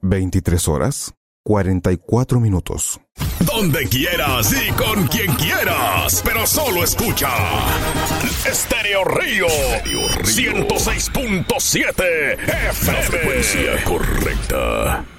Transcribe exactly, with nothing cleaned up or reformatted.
veintitrés horas, cuarenta y cuatro minutos. Donde quieras y con quien quieras, pero solo escucha Estéreo Río, ciento seis punto siete F M. La frecuencia correcta.